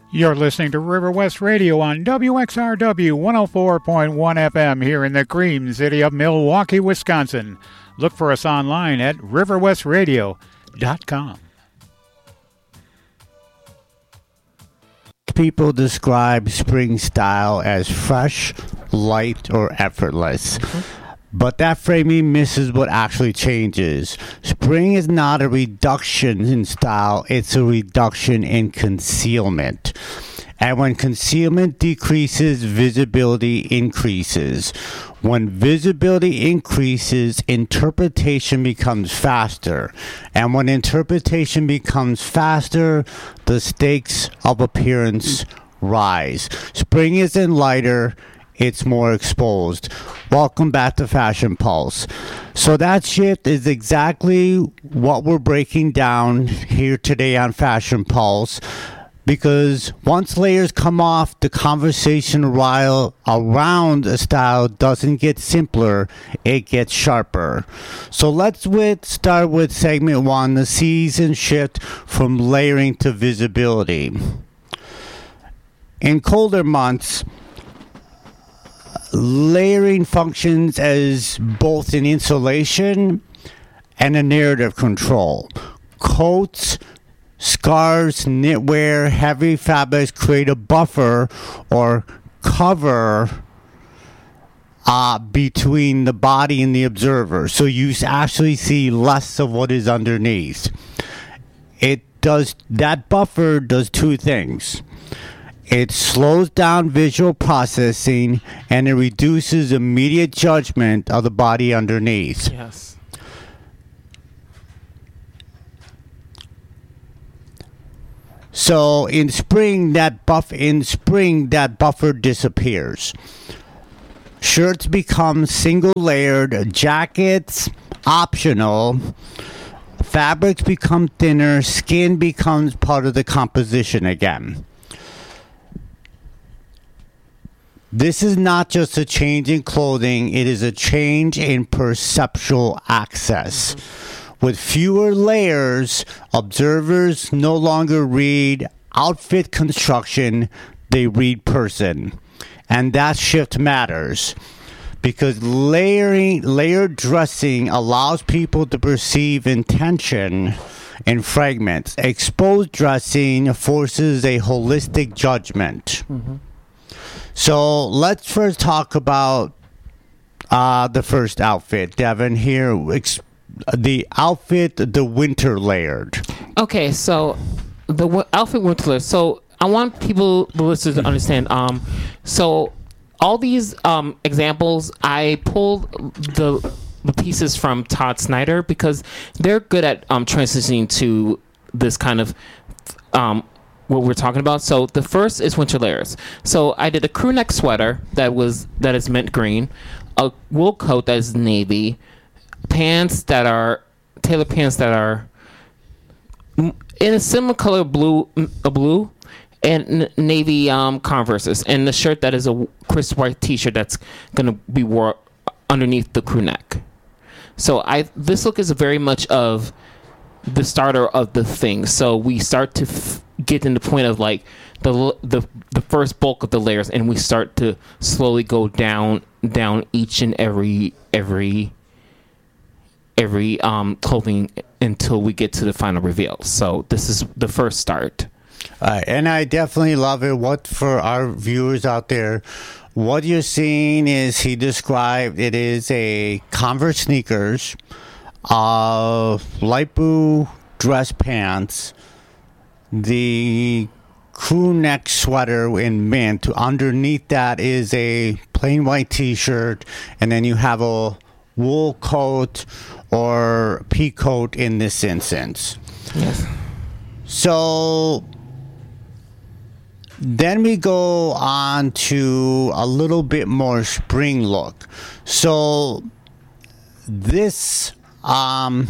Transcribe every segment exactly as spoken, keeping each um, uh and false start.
You're listening to River West Radio on W X R W one oh four point one F M here in the Cream City of Milwaukee, Wisconsin. Look for us online at river west radio dot com. People describe spring style as fresh, light, or effortless. Mm-hmm. But that framing misses what actually changes. Spring is not a reduction in style, it's a reduction in concealment. And when concealment decreases, visibility increases. When visibility increases, interpretation becomes faster. And when interpretation becomes faster, the stakes of appearance rise. Spring isn't lighter, it's more exposed. Welcome back to Fashion Pulse. So that shift is exactly what we're breaking down here today on Fashion Pulse. Because once layers come off, the conversation around a style doesn't get simpler, it gets sharper. So let's with, start with segment one, the season shift from layering to visibility. In colder months, layering functions as both an insulation and a narrative control. Coats, scarves, knitwear, heavy fabrics create a buffer or cover uh, between the body and the observer. So you actually see less of what is underneath. It does, that buffer does two things. It slows down visual processing and it reduces immediate judgment of the body underneath. Yes. So in spring, that buff in spring that buffer disappears. Shirts become single layered, jackets optional. Fabrics become thinner, skin becomes part of the composition again. This is not just a change in clothing, it is a change in perceptual access. Mm-hmm. With fewer layers, observers no longer read outfit construction, they read person. And that shift matters because layering, layered dressing allows people to perceive intention in fragments. Exposed dressing forces a holistic judgment. Mm-hmm. So let's first talk about uh, the first outfit. Devin, here, ex- the outfit, the winter layered. Okay, so the w- outfit winter layered. So I want people, the listeners, to understand. Um, so all these um, examples, I pulled the the pieces from Todd Snyder because they're good at um, transitioning to this kind of um, what we're talking about. So the first is winter layers. So I did a crew neck sweater that was that is mint green, a wool coat that is navy, pants that are tailored pants that are in a similar color blue, a blue, and navy um, Converses, and the shirt that is a crisp white T-shirt that's gonna be wore underneath the crew neck. So I this look is very much of the starter of the thing. So we start to f- get in the point of like the the the first bulk of the layers, and we start to slowly go down down each and every every every um clothing until we get to the final reveal. So this is the first start. Uh, and I definitely love it. What for our viewers out there, what you're seeing is he described it is a Converse sneakers, uh, light blue dress pants, the crew neck sweater in mint. Underneath that is a plain white T-shirt, and then you have a wool coat or pea coat in this instance. Yes. So then we go on to a little bit more spring look. So this um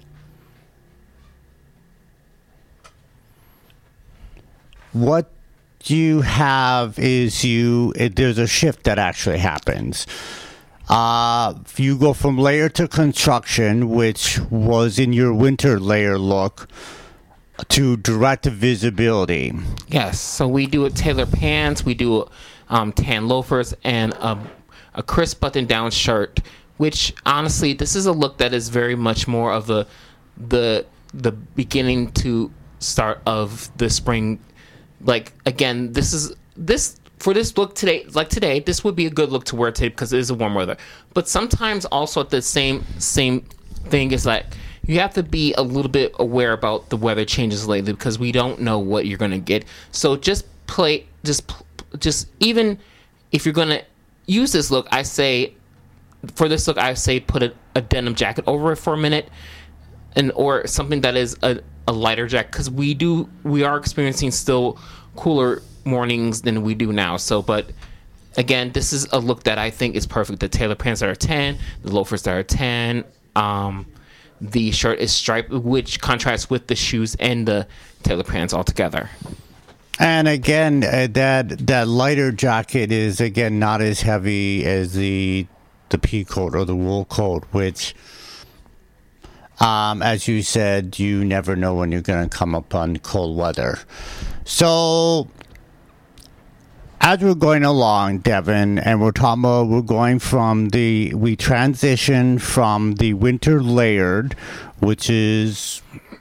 what you have is you it, there's a shift that actually happens. Uh, you go from layer to construction, which was in your winter layer look. to direct visibility. Yes. So we do a tailored pants, we do um, tan loafers, and a, a crisp button-down shirt. Which honestly, this is a look that is very much more of the the the beginning to start of the spring. Like again, this is this for this look today. Like today, this would be a good look to wear today because it is a warm weather. But sometimes also at the same same thing is like you have to be a little bit aware about the weather changes lately because we don't know what you're gonna get. So just play, just just even if you're gonna use this look, I say. For this look, I say put a, a denim jacket over it for a minute, and or something that is a, a lighter jacket because we do we are experiencing still cooler mornings than we do now. So, but again, this is a look that I think is perfect. The tailored pants that are tan, the loafers that are tan, um, the shirt is striped, which contrasts with the shoes and the tailored pants altogether. And again, uh, that that lighter jacket is again not as heavy as the. the pea coat or the wool coat, which, um, as you said, you never know when you're going to come upon cold weather. So, as we're going along, Devin, and we're talking about, we're going from the, we transition from the winter layered, which is,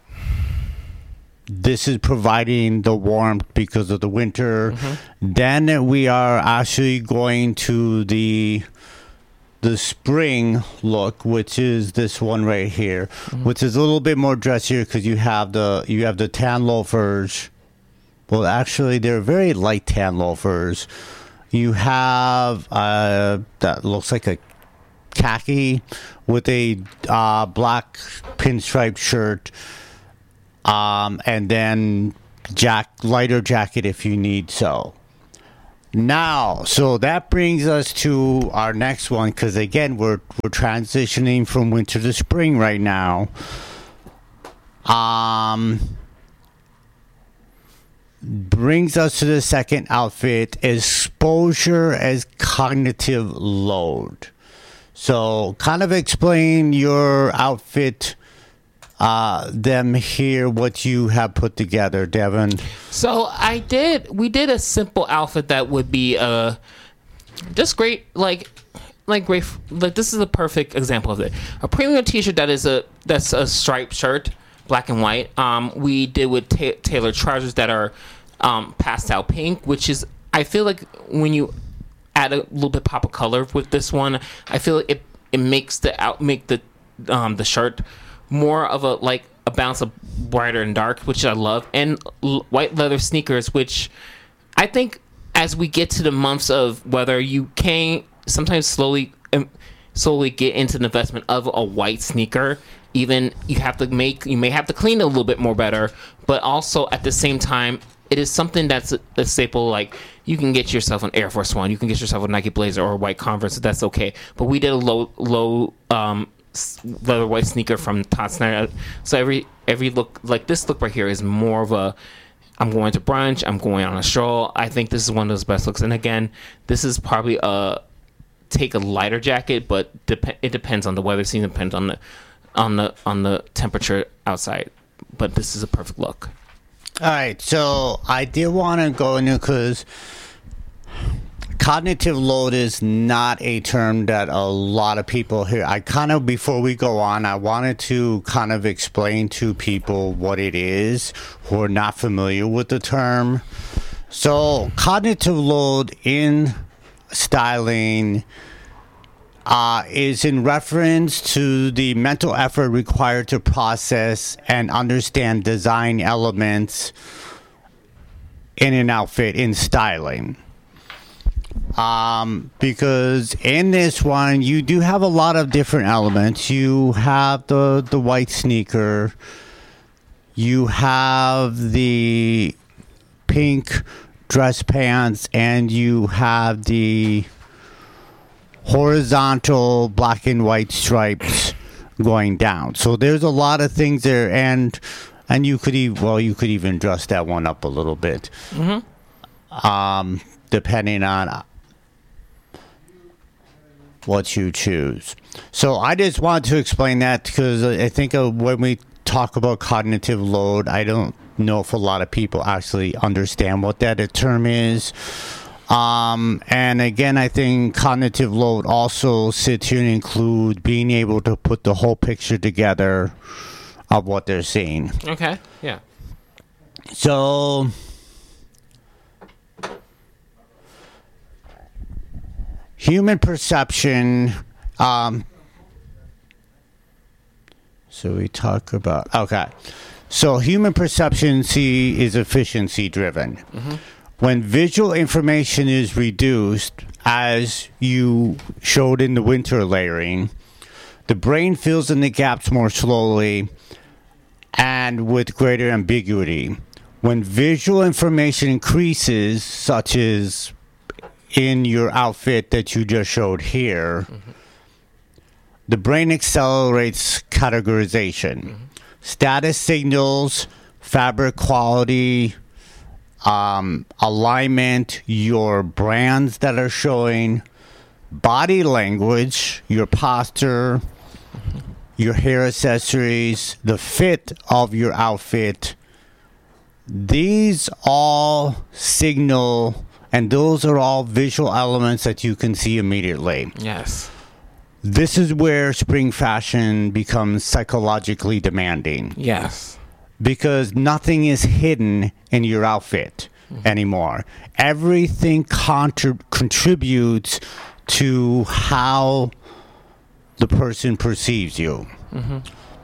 this is providing the warmth because of the winter. Mm-hmm. Then we are actually going to the, the spring look, which is this one right here, mm-hmm. which is a little bit more dressier because you have the you have the tan loafers. Well, actually, they're very light tan loafers. You have uh, that looks like a khaki with a uh, black pinstripe shirt, um, and then jack lighter jacket if you need so. Now, so that brings us to our next one because again, we're we're transitioning from winter to spring right now. Um, brings us to the second outfit: exposure as cognitive load. So, kind of explain your outfit. Uh, them here, what you have put together, Devin. So I did, we did a simple outfit that would be uh, just great, like, like great, like this is a perfect example of it. A premium t-shirt that is a, that's a striped shirt, black and white. Um, we did with ta- tailored trousers that are um, pastel pink, which is, I feel like when you add a little bit pop of color with this one, I feel like it, it makes the out, make the, um, the shirt more of a like a balance of brighter and dark, which I love, and l- white leather sneakers, which I think as we get to the months of weather, you can sometimes slowly um, slowly get into the investment of a white sneaker. Even you have to make you may have to clean it a little bit more better, but also at the same time, it is something that's a, a staple. Like you can get yourself an Air Force One, you can get yourself a Nike Blazer or a white Converse. That's okay. But we did a low low. Um, leather white sneaker from Todd Snyder. So every every look like this look right here is more of a I'm going to brunch, I'm going on a stroll. I think this is one of those best looks. And again, this is probably a take a lighter jacket, but dep- it depends on the weather season, depends on the on the on the temperature outside. But this is a perfect look. All right, so I did want to go into because cognitive load is not a term that a lot of people hear. I kind of, before we go on, I wanted to kind of explain to people what it is who are not familiar with the term. So, cognitive load in styling uh, is in reference to the mental effort required to process and understand design elements in an outfit in styling. Um, because in this one, you do have a lot of different elements. You have the, the white sneaker. You have the pink dress pants. And you have the horizontal black and white stripes going down. So there's a lot of things there. And and you could even, well, you could even dress that one up a little bit. Mm-hmm. Um, depending on what you choose. So I just wanted to explain that because I think uh, when we talk about cognitive load, I don't know if a lot of people actually understand what that term is. Um, and again, I think cognitive load also sits here and include being able to put the whole picture together of what they're seeing. Okay. Yeah. So, human perception. Um, so we talk about okay. So human perception see is efficiency driven. Mm-hmm. When visual information is reduced, as you showed in the winter layering, the brain fills in the gaps more slowly and with greater ambiguity. When visual information increases, such as in your outfit that you just showed here, mm-hmm. the brain accelerates categorization. Mm-hmm. Status signals, fabric quality, um, alignment, your brands that are showing, body language, your posture, mm-hmm. your hair accessories, the fit of your outfit. These all signal, and those are all visual elements that you can see immediately. Yes. This is where spring fashion becomes psychologically demanding. Yes. Because nothing is hidden in your outfit mm-hmm. anymore. Everything contrib- contributes to how the person perceives you. Mm-hmm.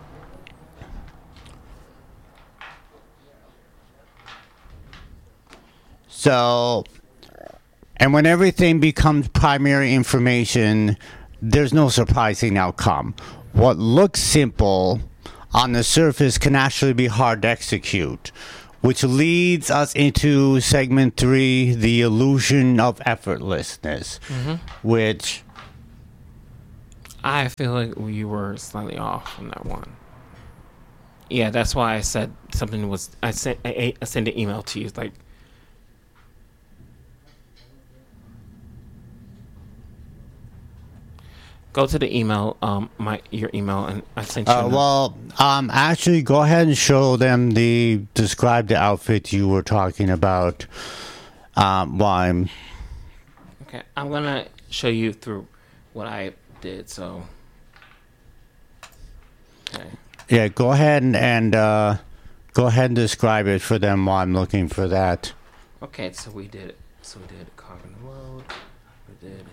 So, and when everything becomes primary information, there's no surprising outcome. What looks simple on the surface can actually be hard to execute, which leads us into segment three, the illusion of effortlessness, mm-hmm. which I feel like you were slightly off on that one. Yeah, that's why I said something was. I sent. I, I sent an email to you. It's like. Go to the email, um, my your email, and I sent you. Uh, well, um, actually, go ahead and show them the describe the outfit you were talking about. Um, while I'm okay, I'm gonna show you through what I did. So, okay. Yeah, go ahead and, and uh, go ahead and describe it for them while I'm looking for that. Okay, so we did. So we did cognitive load. We did.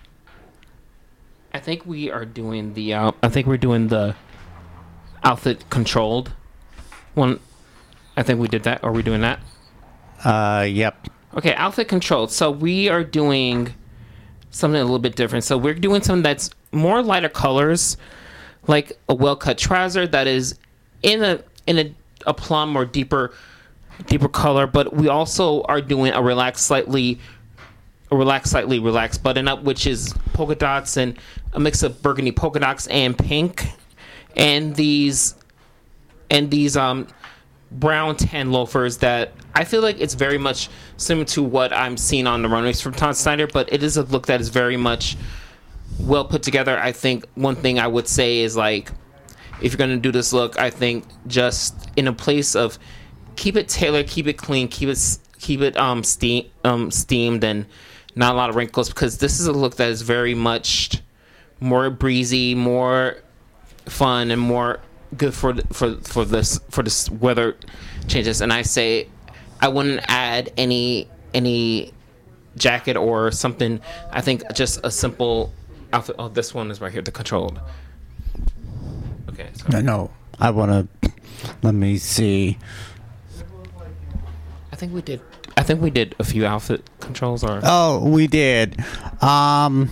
I think we are doing the. Uh, I think we're doing the outfit controlled one. I think we did that. Are we doing that? Uh, yep. Okay, outfit controlled. So we are doing something a little bit different. So we're doing something that's more lighter colors, like a well-cut trouser that is in a in a, a plum or deeper deeper color. But we also are doing a relaxed, slightly. A relaxed, slightly relaxed button up, which is polka dots and a mix of burgundy polka dots and pink, and these and these um brown tan loafers that I feel like it's very much similar to what I'm seeing on the runways from Todd Snyder, but it is a look that is very much well put together. I think one thing I would say is, like, if you're gonna do this look, I think just in a place of keep it tailored, keep it clean, keep it keep it um steam um steamed and not a lot of wrinkles, because this is a look that is very much more breezy, more fun, and more good for for for this for this weather changes. And I say I wouldn't add any any jacket or something. I think just a simple outfit. Oh, this one is right here, the controlled. Okay. So. No, no, I want to. Let me see. I think we did. I think we did a few outfit controls. Or oh, we did. Um,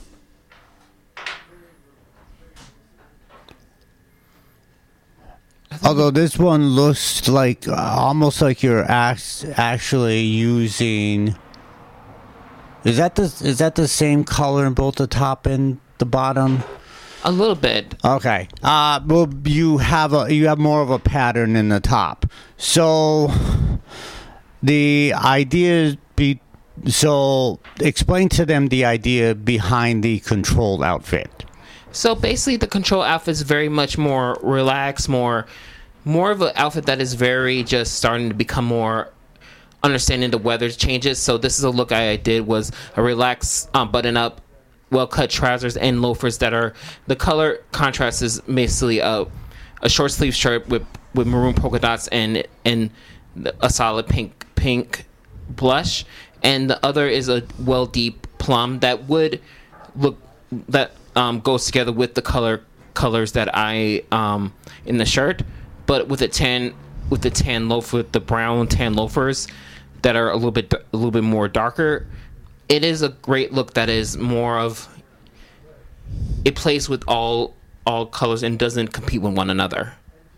although this one looks like uh, almost like you're act- actually using. Is that the is that the same color in both the top and the bottom? A little bit. Okay. Uh, well, you have a you have more of a pattern in the top, so. The idea be so explain to them the idea behind the controlled outfit. So basically, the control outfit is very much more relaxed, more more of an outfit that is very just starting to become more understanding the weather changes. So this is a look I did was a relaxed um, button up, well cut trousers and loafers that are the color contrast is basically a a short sleeve shirt with with maroon polka dots and and a solid pink pink blush, and the other is a well deep plum that would look that um, goes together with the color colors that I um in the shirt, but with a tan with the tan loaf with the brown tan loafers that are a little bit a little bit more darker. It is a great look that is more of it plays with all all colors and doesn't compete with one another.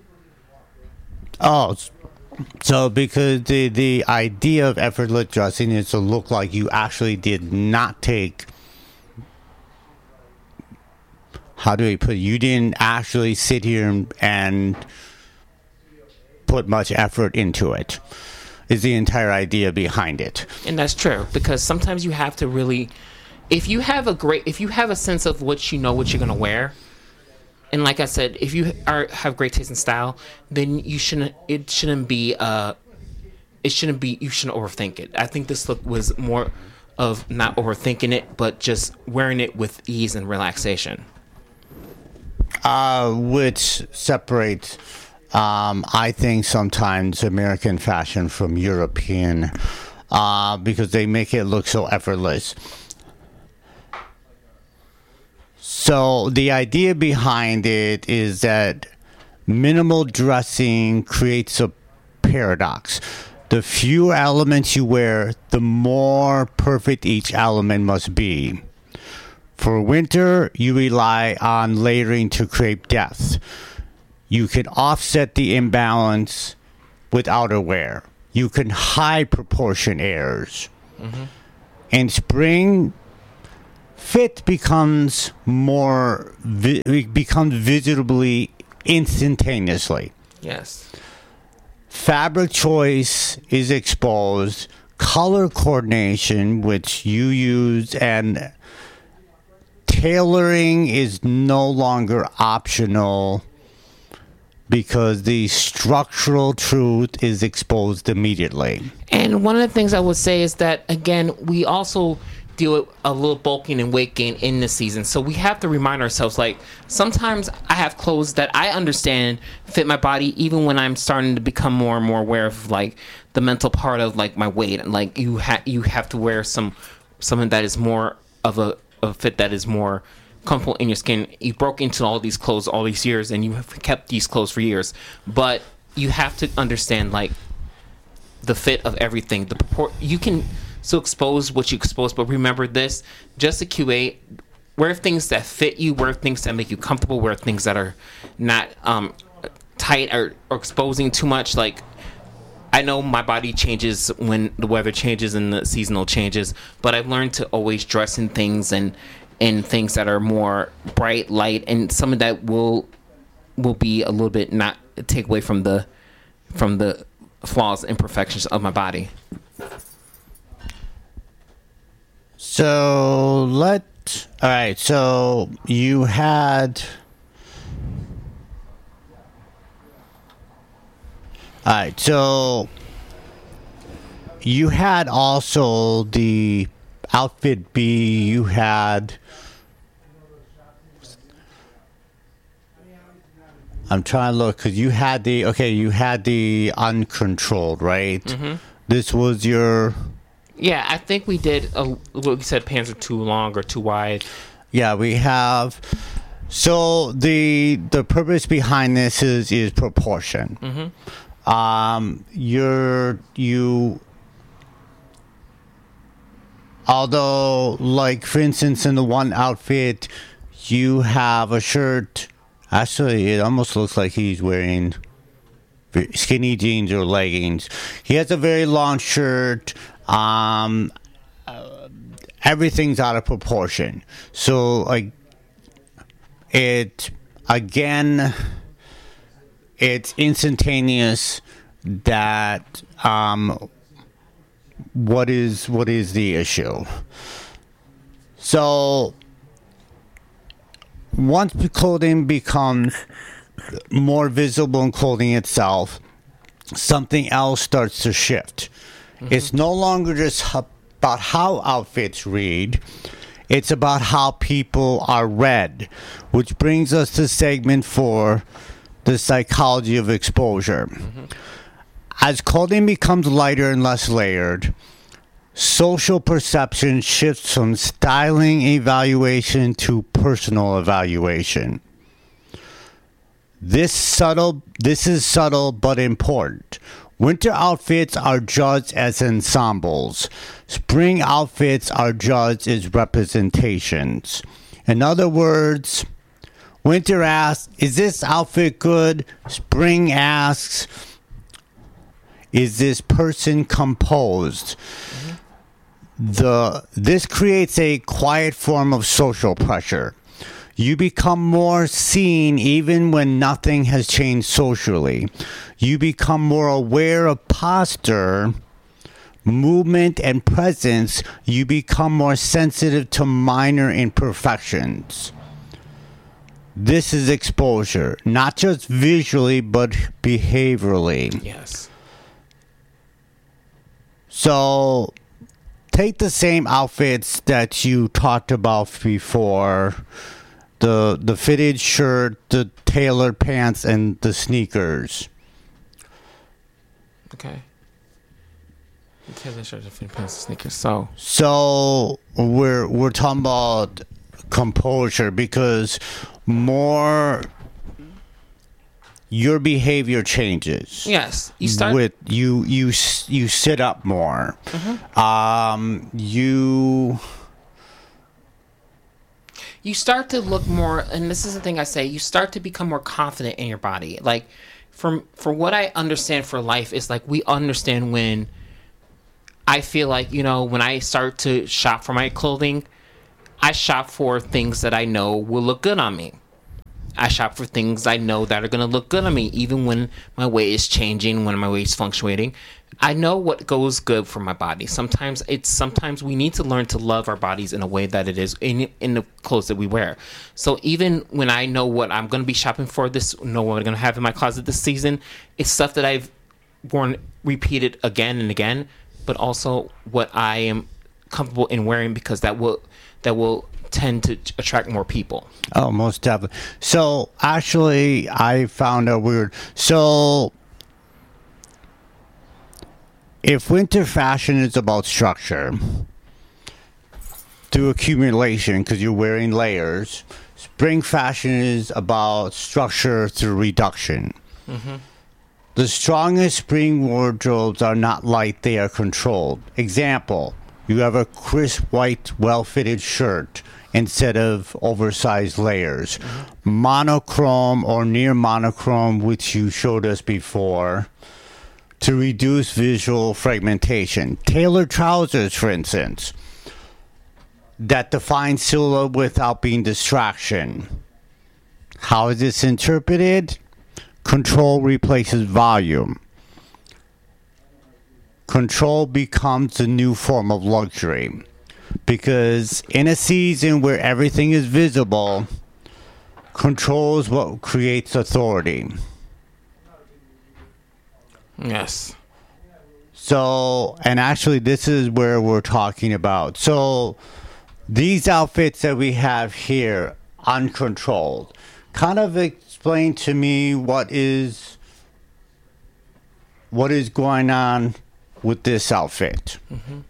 Oh, so because the the idea of effortless dressing is to look like you actually did not take. How do we put it? You didn't actually sit here and, and put much effort into it. Is the entire idea behind it. And that's true, because sometimes you have to really, if you have a great, if you have a sense of what you know what you're gonna wear, and like I said, if you are have great taste in style, then you shouldn't. It shouldn't be. Uh, it shouldn't be. You shouldn't overthink it. I think this look was more of not overthinking it, but just wearing it with ease and relaxation. Uh, which separates. Um, I think sometimes American fashion from European, uh, because they make it look so effortless. So the idea behind it is that minimal dressing creates a paradox. The fewer elements you wear, the more perfect each element must be. For winter, you rely on layering to create depth. You can offset the imbalance with outerwear. You can high proportion errors. Mm-hmm. In spring, fit becomes more vi- becomes visibly instantaneously. Yes. Fabric choice is exposed. Color coordination, which you use, and tailoring is no longer optional, because the structural truth is exposed immediately. And one of the things I would say is that, again, we also deal with a little bulking and weight gain in this season. So we have to remind ourselves, like, sometimes I have clothes that I understand fit my body, even when I'm starting to become more and more aware of, like, the mental part of, like, my weight. And, like, you, ha- you have to wear some something that is more of a, a fit that is more comfortable in your skin. You broke into all these clothes all these years, and you have kept these clothes for years, but you have to understand, like, the fit of everything. The purport you can still expose what you expose, but remember this: just a Q A, wear things that fit you, wear things that make you comfortable, wear things that are not um tight or, or exposing too much. Like, I know my body changes when the weather changes and the seasonal changes, but I've learned to always dress in things and in things that are more bright, light, and some of that will will be a little bit not take away from the from the flaws and imperfections of my body. So let all right. So you had all right. So you had also the outfit B. You had. I'm trying to look because you had the okay. You had the uncontrolled, right? Mm-hmm. This was your. Yeah, I think we did. A, what we said, pants are too long or too wide. Yeah, we have. So the the purpose behind this is is proportion. Mm-hmm. Um, you're you. Although, like for instance, in the one outfit, you have a shirt. Actually, it almost looks like he's wearing skinny jeans or leggings. He has a very long shirt. Um, uh, everything's out of proportion. So, like, it, again, it's instantaneous that, um, what is, what is the issue? So, once clothing becomes more visible in clothing itself, something else starts to shift. Mm-hmm. It's no longer just about how outfits read. It's about how people are read, which brings us to segment four, the psychology of exposure. Mm-hmm. As clothing becomes lighter and less layered, social perception shifts from styling evaluation to personal evaluation. This subtle, this is subtle but important. Winter outfits are judged as ensembles. Spring outfits are judged as representations. In other words, winter asks, is this outfit good? Spring asks, is this person composed? Mm-hmm. The this creates a quiet form of social pressure. You become more seen even when nothing has changed socially. You become more aware of posture, movement, and presence. You become more sensitive to minor imperfections. This is exposure, not just visually, but behaviorally. Yes. So, take the same outfits that you talked about before. The the fitted shirt, the tailored pants, and the sneakers. Okay. The tailored shirt, the fitted pants, the sneakers. So. So we're we're talking about composure because more your behavior changes. Yes, you start with you you you sit up more. Mm-hmm. Um, you. You start to look more, and this is the thing I say, you start to become more confident in your body. Like, from for what I understand for life, is like we understand when I feel like, you know, when I start to shop for my clothing, I shop for things that I know will look good on me. I shop for things I know that are going to look good on me, even when my weight is changing, when my weight is fluctuating. I know what goes good for my body. Sometimes it's sometimes we need to learn to love our bodies in a way that it is in in the clothes that we wear. So even when I know what I'm going to be shopping for this, know what I'm going to have in my closet this season, it's stuff that I've worn repeated again and again, but also what I am comfortable in wearing because that will that will tend to attract more people. Oh, most definitely. So actually, I found out weird. So if winter fashion is about structure through accumulation because you're wearing layers, spring fashion is about structure through reduction. Mm-hmm. The strongest spring wardrobes are not light, they are controlled. Example, you have a crisp white well-fitted shirt instead of oversized layers. Mm-hmm. Monochrome or near monochrome, which you showed us before, to reduce visual fragmentation. Tailored trousers, for instance, that define silhouette without being distraction. How is this interpreted? Control replaces volume. Control becomes the new form of luxury. Because in a season where everything is visible, control is what creates authority. Yes. So, and actually this is where we're talking about. So, these outfits that we have here, uncontrolled, kind of explain to me what is what is going on with this outfit. Mm-hmm.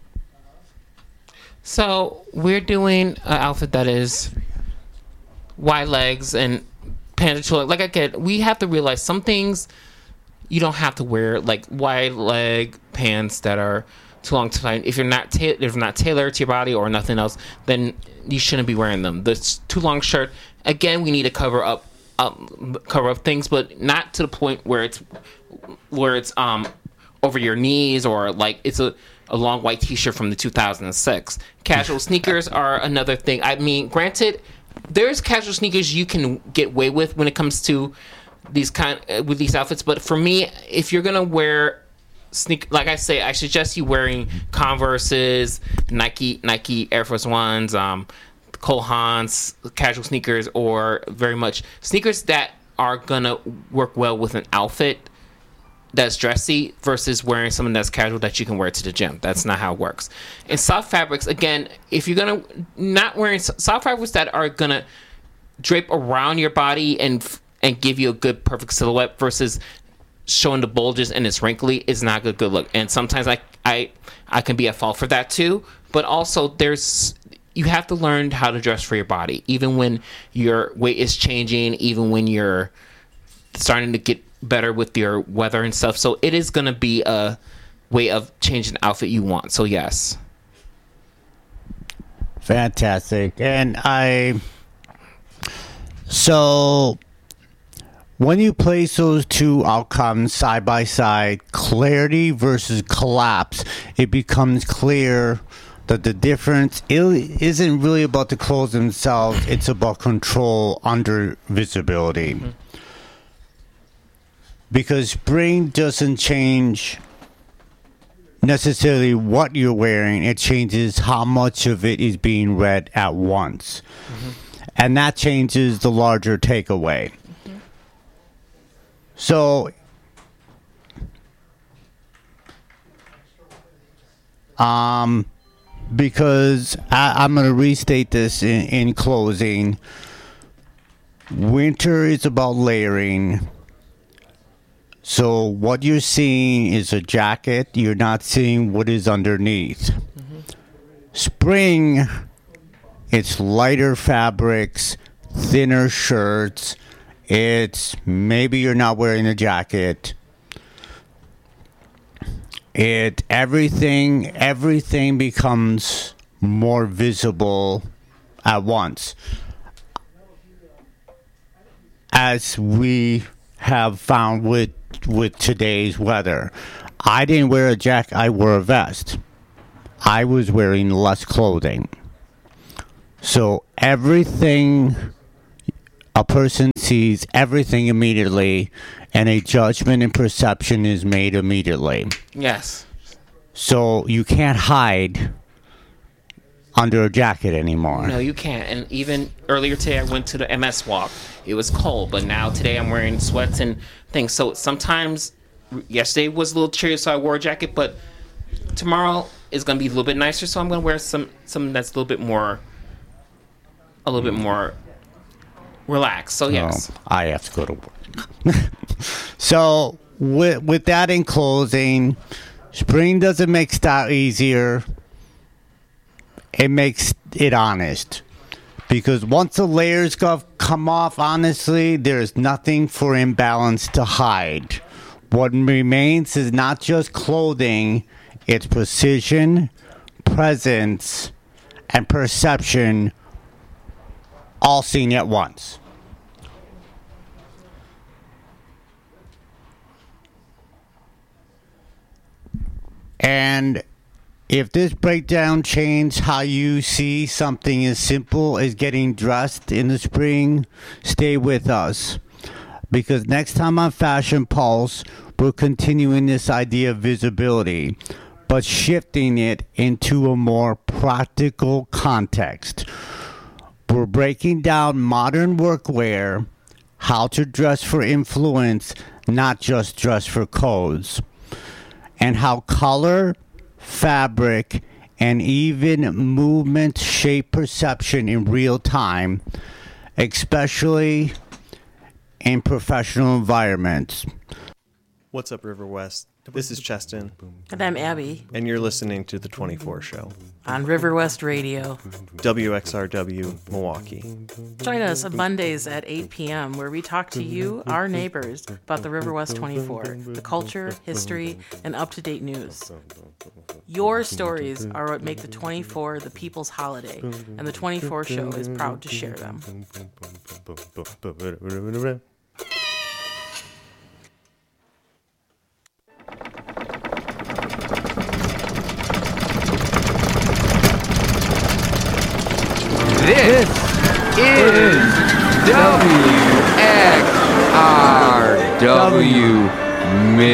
So, we're doing an outfit that is wide legs and pants. Like I get, we have to realize some things you don't have to wear, like wide leg pants that are too long to find. If you're not ta- if you're not tailored to your body or nothing else, then you shouldn't be wearing them. The too long shirt, again, we need to cover up, up cover up things, but not to the point where it's where it's um over your knees or like it's a, a long white t-shirt from the two thousand six. Casual sneakers are another thing. I mean, granted, there's casual sneakers you can get away with when it comes to these kind uh, with these outfits, but for me, if you're gonna wear sneak, like I say, I suggest you wearing Converses, Nike, Nike Air Force Ones, um, Cole Haans, casual sneakers, or very much sneakers that are gonna work well with an outfit that's dressy versus wearing something that's casual that you can wear to the gym. That's not how it works. And soft fabrics, again, if you're gonna not wearing soft fabrics that are gonna drape around your body and and give you a good perfect silhouette versus showing the bulges and it's wrinkly is not a good look. And sometimes I I I can be at fault for that too. But also there's you have to learn how to dress for your body, even when your weight is changing, even when you're starting to get better with your weather and stuff. So it is going to be a way of changing the outfit you want. So yes. Fantastic. And I, so when you place those two outcomes side by side, clarity versus collapse, it becomes clear that the difference isn't really about the clothes themselves, it's about control under visibility. Mm-hmm. Because spring doesn't change necessarily what you're wearing, it changes how much of it is being read at once. Mm-hmm. And that changes the larger takeaway. Mm-hmm. So, um, because I, I'm going to restate this in, in closing. Winter is about layering. So what you're seeing is a jacket. You're not seeing what is underneath. Mm-hmm. Spring, it's lighter fabrics, thinner shirts. It's maybe you're not wearing a jacket. It everything everything becomes more visible at once. As we have found with with today's weather. I didn't wear a jacket, I wore a vest. I was wearing less clothing. So everything, a person sees everything immediately, and a judgment and perception is made immediately. Yes. So you can't hide under a jacket anymore. No, you can't. And even earlier today, I went to the M S walk. It was cold, but now today I'm wearing sweats and things. So sometimes, yesterday was a little chilly, so I wore a jacket, but tomorrow is going to be a little bit nicer, so I'm going to wear some something that's a little bit more, a little bit more relaxed. So yes. Oh, I have to go to work. So with with that in closing, spring doesn't make style easier. It makes it honest. Because once the layers go, come off, honestly, there's nothing for imbalance to hide. What remains is not just clothing, it's precision, presence, and perception all seen at once. And if this breakdown changed how you see something as simple as getting dressed in the spring, stay with us. Because next time on Fashion Pulse, we're continuing this idea of visibility, but shifting it into a more practical context. We're breaking down modern workwear, how to dress for influence, not just dress for codes, and how color, fabric, and even movement shape perception in real time, especially in professional environments. What's up, River West? This is Cheston. And I'm Abby. And you're listening to The twenty-four Show. On River West Radio. W X R W, Milwaukee. Join us on Mondays at eight p.m. where we talk to you, our neighbors, about the River West twenty-four, the culture, history, and up-to-date news. Your stories are what make the twenty-four the people's holiday, and the twenty-four Show is proud to share them. This is W X R W